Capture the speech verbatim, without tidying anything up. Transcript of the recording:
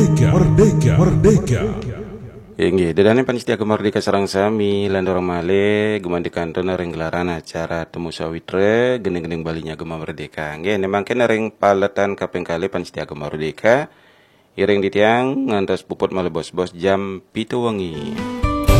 Merdeka, merdeka, merdeka. Inggih, dedane panitia merdeka sarang sami landorang male gumandikan dona ring gelaran acara temu sawitre gening-gening balinya gema merdeka. Nggih, nemang kena ring paletan kaping kali panitia merdeka. Iring ditiang ngantos puput male bos-bos jam pitu wengi.